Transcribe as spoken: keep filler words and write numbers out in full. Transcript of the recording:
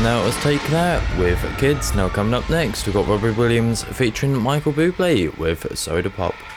there was Take That with Kids. Now coming up next, we've got Robbie Williams featuring Michael Bublé with Soda Pop.